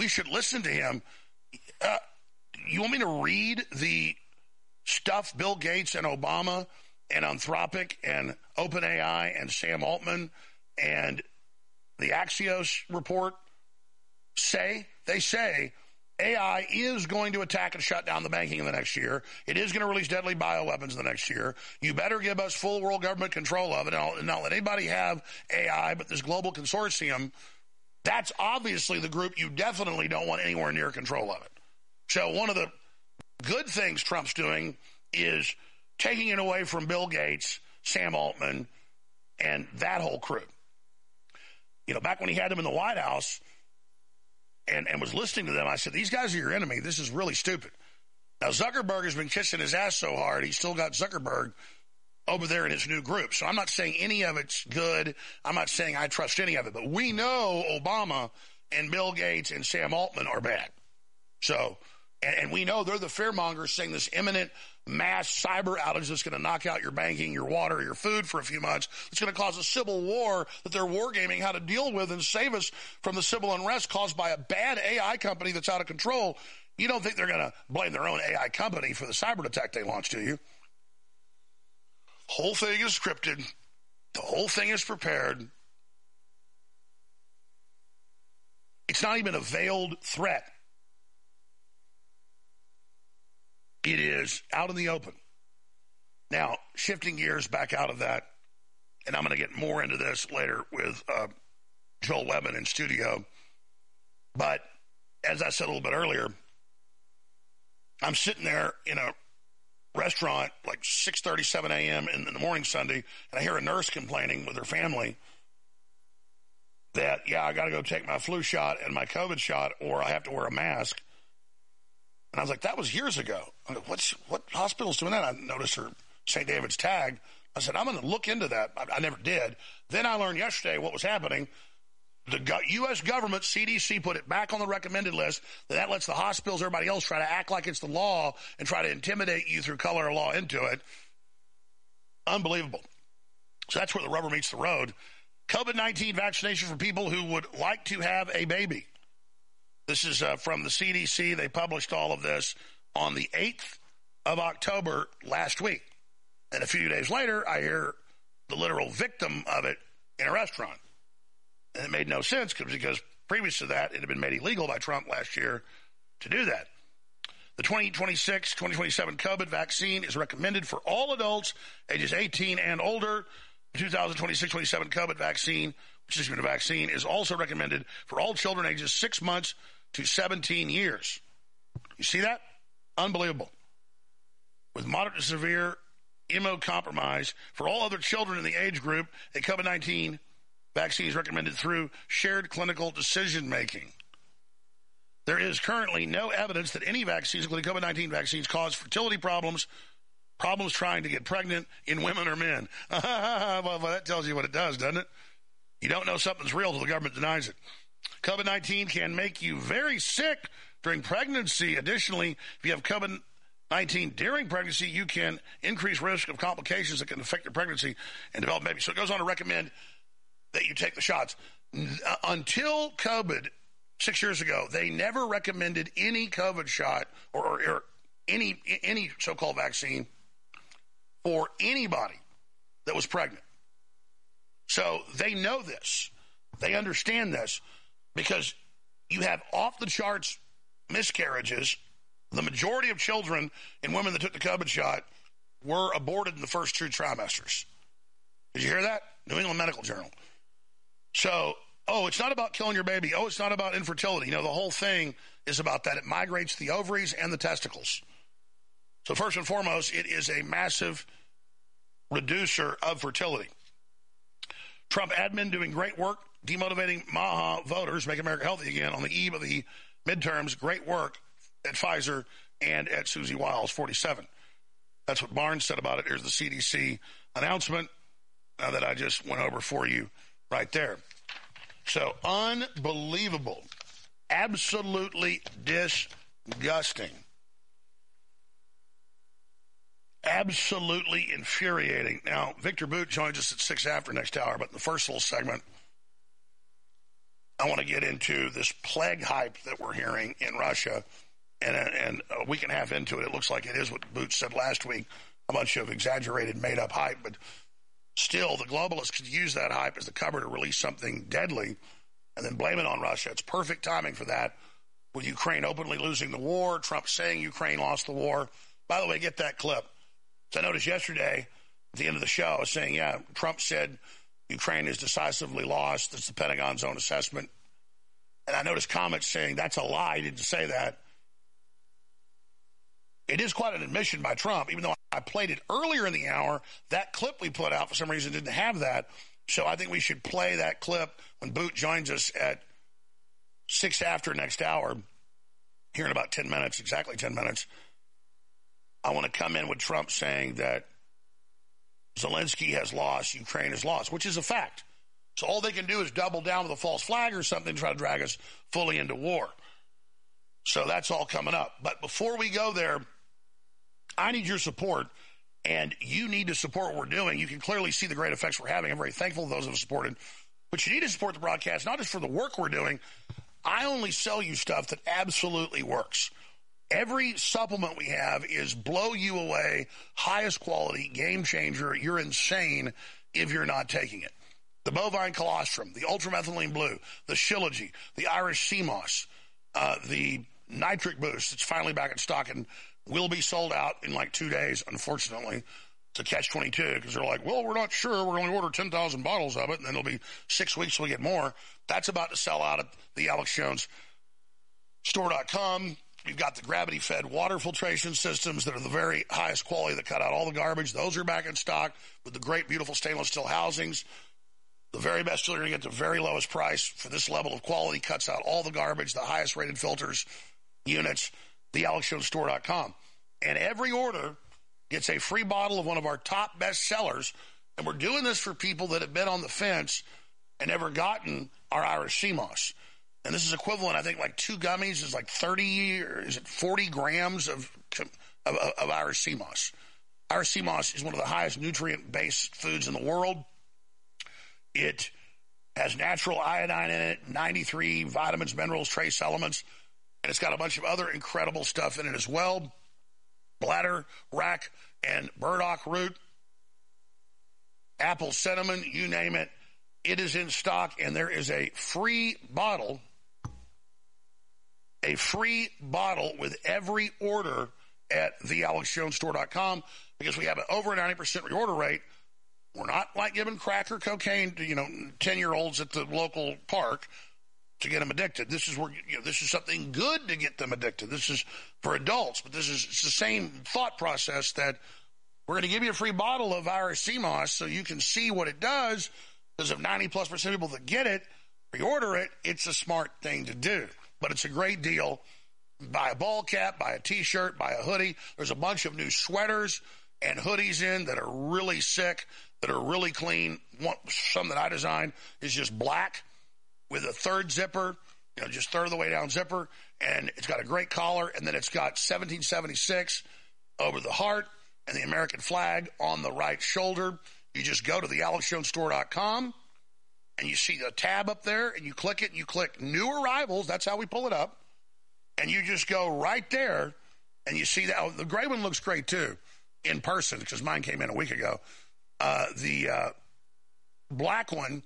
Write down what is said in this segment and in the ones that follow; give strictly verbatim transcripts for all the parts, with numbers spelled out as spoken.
we should listen to him. Uh, you want me to read the stuff Bill Gates and Obama and Anthropic and OpenAI and Sam Altman and the Axios report say? They say A I is going to attack and shut down the banking in the next year. It is going to release deadly bioweapons in the next year. You better give us full world government control of it and not let anybody have A I but this global consortium. That's obviously the group you definitely don't want anywhere near control of it. So one of the good things Trump's doing is taking it away from Bill Gates, Sam Altman, and that whole crew. You know, back when he had them in the White House and, and was listening to them, I said, these guys are your enemy. This is really stupid. Now, Zuckerberg has been kissing his ass so hard, he's still got Zuckerberg over there in his new group. So I'm not saying any of it's good. I'm not saying I trust any of it. But we know Obama and Bill Gates and Sam Altman are bad. So, and, and we know they're the fearmongers saying this imminent mass cyber outage that's going to knock out your banking, your water, your food for a few months. It's going to cause a civil war that they're wargaming how to deal with and save us from the civil unrest caused by a bad A I company that's out of control. You don't think they're going to blame their own A I company for the cyber attack they launched, do you? Whole thing is scripted. The whole thing is prepared. It's not even a veiled threat. It is out in the open. Now, shifting gears back out of that, and I'm going to get more into this later with uh, Joel Webman in studio. But as I said a little bit earlier, I'm sitting there in a restaurant like six thirty, seven a.m. in the morning Sunday, and I hear a nurse complaining with her family that, yeah, I got to go take my flu shot and my COVID shot or I have to wear a mask. And I was like, that was years ago. I'm like, What's, what hospital's doing that? I noticed her Saint David's tag. I said, I'm going to look into that. I, I never did. Then I learned yesterday what was happening. The U S government, C D C, put it back on the recommended list. That lets the hospitals, everybody else, try to act like it's the law and try to intimidate you through color of law into it. Unbelievable. So that's where the rubber meets the road. COVID nineteen vaccination for people who would like to have a baby. This is uh, from the C D C. They published all of this on the eighth of October last week. And a few days later, I hear the literal victim of it in a restaurant. And it made no sense because previous to that, it had been made illegal by Trump last year to do that. The twenty twenty-six twenty twenty-seven COVID vaccine is recommended for all adults ages eighteen and older. The two thousand twenty-six twenty-seven COVID vaccine, which is a vaccine, is also recommended for all children ages six months to seventeen years. You see that? Unbelievable. With moderate to severe immunocompromise for all other children in the age group, a COVID nineteen vaccine is recommended through shared clinical decision-making. There is currently no evidence that any vaccines, including COVID nineteen vaccines, cause fertility problems, problems trying to get pregnant in women or men. Well, that tells you what it does, doesn't it? You don't know something's real until the government denies it. COVID nineteen can make you very sick during pregnancy. Additionally, if you have COVID nineteen during pregnancy, you can increase risk of complications that can affect your pregnancy and develop baby. So it goes on to recommend that you take the shots. Uh, until COVID, six years ago, they never recommended any COVID shot or, or, or any any so-called vaccine for anybody that was pregnant. So they know this. They understand this because you have off-the-charts miscarriages. The majority of children and women that took the COVID shot were aborted in the first two trimesters. Did you hear that? New England Medical Journal. So, oh, it's not about killing your baby. Oh, it's not about infertility. You know, the whole thing is about that. It migrates the ovaries and the testicles. So first and foremost, it is a massive reducer of fertility. Trump admin doing great work, demotivating MAHA voters, make America healthy again on the eve of the midterms. Great work at Pfizer and at Susie Wiles, forty-seven. That's what Barnes said about it. Here's the C D C announcement uh, that I just went over for you. Right there. So unbelievable. Absolutely disgusting. Absolutely infuriating. Now, Victor Boot joins us at six after next hour, but in the first little segment, I want to get into this plague hype that we're hearing in Russia. And, and a week and a half into it, it looks like it is what Boots said last week, a bunch of exaggerated, made-up hype. But still, the globalists could use that hype as the cover to release something deadly and then blame it on Russia. It's perfect timing for that. With Ukraine openly losing the war, Trump saying Ukraine lost the war. By the way, get that clip. So I noticed yesterday at the end of the show, I was saying, yeah, Trump said Ukraine is decisively lost. That's the Pentagon's own assessment. And I noticed comments saying that's a lie. He didn't say that. It is quite an admission by Trump, even though I played it earlier in the hour. That clip we put out, for some reason, didn't have that. So I think we should play that clip when Boot joins us at six after next hour, here in about ten minutes, exactly ten minutes. I want to come in with Trump saying that Zelensky has lost, Ukraine has lost, which is a fact. So all they can do is double down with a false flag or something to try to drag us fully into war. So that's all coming up. But before we go there, I need your support, and you need to support what we're doing. You can clearly see the great effects we're having. I'm very thankful to those who have supported. But you need to support the broadcast, not just for the work we're doing. I only sell you stuff that absolutely works. Every supplement we have is blow you away, highest quality, game changer. You're insane if you're not taking it. The bovine colostrum, the ultramethylene blue, the Shilajit, the Irish sea moss, uh, the nitric boost. It's finally back in stock and will be sold out in like two days, unfortunately. It's a catch twenty-two because they're like, well, we're not sure. We're going to order ten thousand bottles of it, and then it'll be six weeks till we get more. That's about to sell out at the Alex Jones store dot com. You've got the gravity-fed water filtration systems that are the very highest quality that cut out all the garbage. Those are back in stock with the great, beautiful stainless steel housings. The very best you're going to get the very lowest price for this level of quality, cuts out all the garbage, the highest rated filters, units, the Alex Jones store dot com. And every order gets a free bottle of one of our top best sellers. And we're doing this for people that have been on the fence and never gotten our Irish sea moss. And this is equivalent, I think, like two gummies is like thirty or is it forty grams of, of, of Irish sea moss. Irish sea moss is one of the highest nutrient-based foods in the world. It has natural iodine in it, ninety-three vitamins, minerals, trace elements, and it's got a bunch of other incredible stuff in it as well. Bladder, rack, and burdock root, apple cinnamon, you name it. It is in stock, and there is a free bottle, a free bottle with every order at the Alex Jones store dot com because we have an over ninety percent reorder rate. We're not like giving crack or cocaine to, you know, ten-year-olds at the local park to get them addicted. This is where, you know, this is something good to get them addicted. This is for adults, but this is it's the same thought process that we're going to give you a free bottle of Irish sea moss so you can see what it does, because of ninety plus percent of people that get it, reorder it, it's a smart thing to do. But it's a great deal. Buy a ball cap, buy a T-shirt, buy a hoodie. There's a bunch of new sweaters and hoodies in that are really sick, that are really clean. One, some that I designed is just black with a third zipper, you know, just third of the way down zipper, and it's got a great collar, and then it's got seventeen seventy-six over the heart and the American flag on the right shoulder. You just go to the Alex Jones store dot com, and you see the tab up there, and you click it, and you click New Arrivals. That's how we pull it up. And you just go right there, and you see that. Oh, the gray one looks great, too, in person, because mine came in a week ago. Uh, the uh, black one,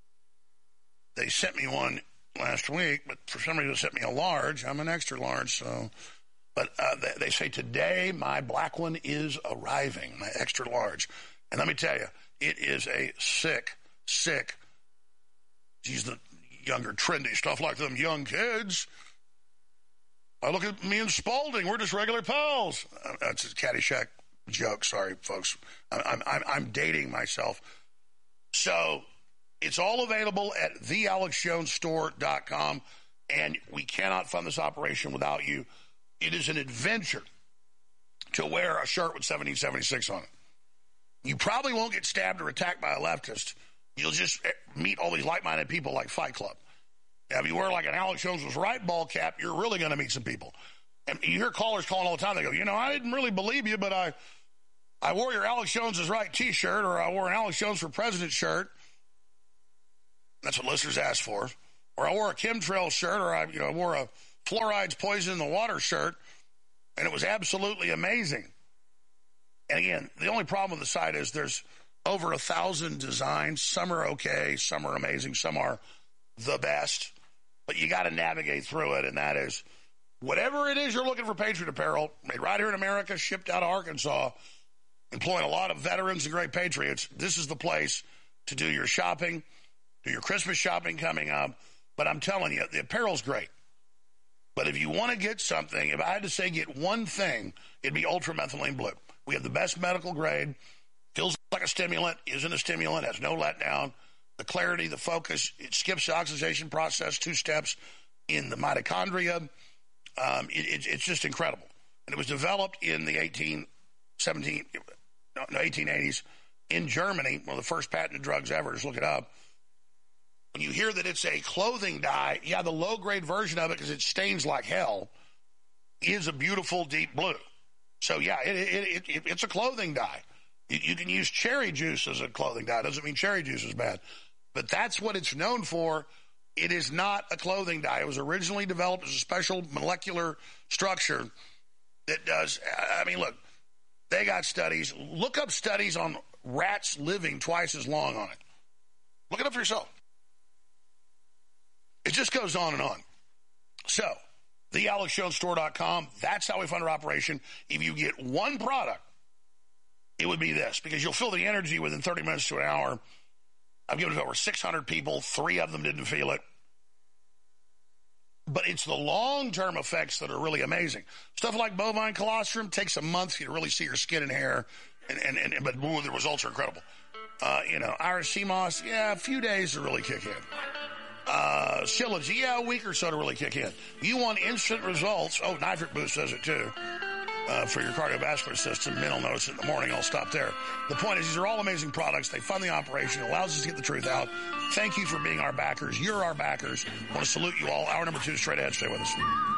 they sent me one last week, but for some reason they sent me a large. I'm an extra large, so. But uh, they, they say today my black one is arriving, my extra large. And let me tell you, it is a sick, sick, geez, the younger, trendy stuff like them young kids. I look at me and Spalding, we're just regular pals. Uh, that's a Caddyshack joke, sorry, folks. I'm, I'm, I'm dating myself. So it's all available at the Alex Jones store dot com, and we cannot fund this operation without you. It is an adventure to wear a shirt with seventeen seventy-six on it. You probably won't get stabbed or attacked by a leftist. You'll just meet all these like-minded people like Fight Club. Now, if you wear like an Alex Jones was right ball cap, you're really going to meet some people. And you hear callers calling all the time. They go, you know, I didn't really believe you, but I I wore your Alex Jones is right T-shirt, or I wore an Alex Jones for President shirt. That's what listeners ask for. Or I wore a chemtrail shirt, or I you know, wore a fluoride's poison in the water shirt, and it was absolutely amazing. And again, the only problem with the site is there's over a thousand designs. Some are okay, some are amazing, some are the best. But you got to navigate through it, and that is whatever it is you're looking for Patriot apparel, made right here in America, shipped out of Arkansas, employing a lot of veterans and great patriots. This is the place to do your shopping, do your Christmas shopping coming up. But I'm telling you, the apparel's great. But if you want to get something, if I had to say get one thing, it'd be ultramethylene blue. We have the best medical grade. Feels like a stimulant, isn't a stimulant, has no letdown. The clarity, the focus, it skips the oxidation process, two steps in the mitochondria. Um, it, it, it's just incredible. And it was developed in the eighteen seventeen, no, no, eighteen eighties in Germany, one of the first patented drugs ever. Just look it up. When you hear that it's a clothing dye, yeah, the low-grade version of it, because it stains like hell, is a beautiful deep blue. So, yeah, it, it, it, it, it's a clothing dye. You, you can use cherry juice as a clothing dye. It doesn't mean cherry juice is bad. But that's what it's known for. It is not a clothing dye. It was originally developed as a special molecular structure that does, I mean, look, they got studies. Look up studies on rats living twice as long on it. Look it up for yourself. It just goes on and on. So, the alex jones store dot com, that's how we fund our operation. If you get one product, it would be this, because you'll feel the energy within thirty minutes to an hour. I've given it to over six hundred people. Three of them didn't feel it. But it's the long-term effects that are really amazing. Stuff like bovine colostrum takes a month for you to really see your skin and hair, and, and, and but ooh, the results are incredible. Uh, you know, Irish sea moss, yeah, a few days to really kick in. Uh, Shilajit, yeah, a week or so to really kick in. You want instant results. Oh, Nitric Boost does it too. Uh, for your cardiovascular system, mental notes in the morning, I'll stop there. The point is, these are all amazing products. They fund the operation. It allows us to get the truth out. Thank you for being our backers. You're our backers. I want to salute you all. Hour number two, straight ahead. Stay with us.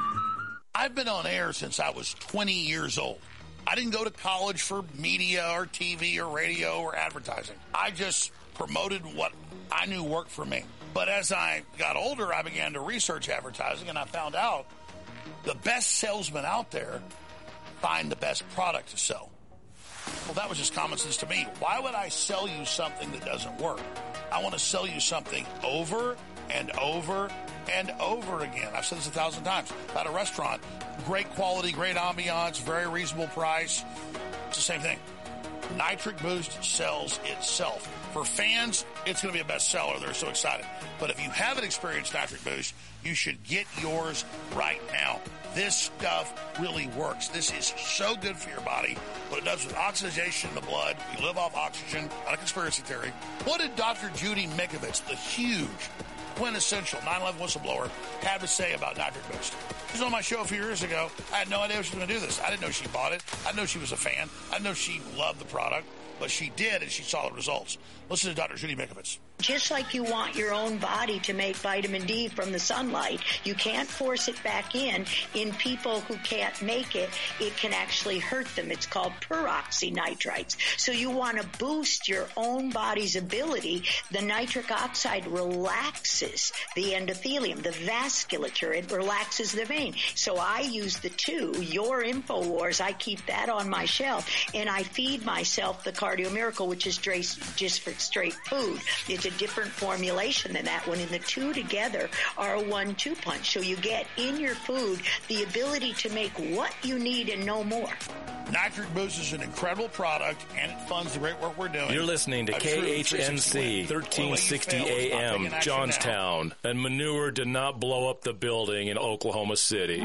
I've been on air since I was twenty years old. I didn't go to college for media or T V or radio or advertising. I just promoted what I knew worked for me. But as I got older, I began to research advertising, and I found out the best salesmen out there find the best product to sell. Well, that was just common sense to me. Why would I sell you something that doesn't work? I want to sell you something over and over and over again. I've said this a thousand times. At a restaurant, great quality, great ambiance, very reasonable price. It's the same thing. Nitric Boost sells itself. For fans, it's going to be a bestseller. They're so excited. But if you haven't experienced Nitric Boost, you should get yours right now. This stuff really works. This is so good for your body. What it does with oxidation in the blood. We live off oxygen, not a conspiracy theory. What did Doctor Judy Mikovits, the huge, quintessential nine eleven whistleblower, have to say about Nitric Boost? She was on my show a few years ago. I had no idea she was going to do this. I didn't know she bought it. I didn't know she was a fan. I didn't know she loved the product. But she did, and she saw the results. Listen to Doctor Judy Mikovits. Just like you want your own body to make vitamin D from the sunlight, you can't force it back in. In people who can't make it, it can actually hurt them. It's called peroxynitrites. So you want to boost your own body's ability. The nitric oxide relaxes the endothelium, the vasculature. It relaxes the vein. So I use the two, your InfoWars, I keep that on my shelf, and I feed myself the Cardio Miracle, which is just for straight food. It's a different formulation than that one, and the two together are a one two punch. So you get in your food the ability to make what you need and no more. Nitric Boost is an incredible product, and it funds the great work we're doing. You're listening to K H N C thirteen sixty A M, Johnstown, and manure did not blow up the building in Oklahoma City.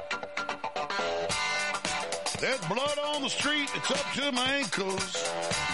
There's blood on the street. It's up to my ankles.